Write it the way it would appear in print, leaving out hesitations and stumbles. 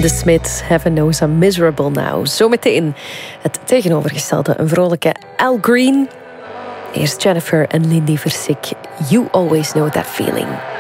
De Smiths, Heaven Knows I'm Miserable Now. Zometeen het tegenovergestelde, een vrolijke Al Green. Eerst Jennifer en Lindy Versick, You Always Know That Feeling.